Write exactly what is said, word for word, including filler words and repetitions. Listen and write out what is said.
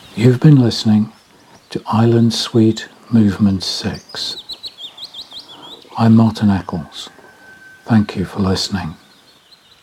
You've been listening to Island Suite Movement six. I'm Martin Eccles. Thank you for listening.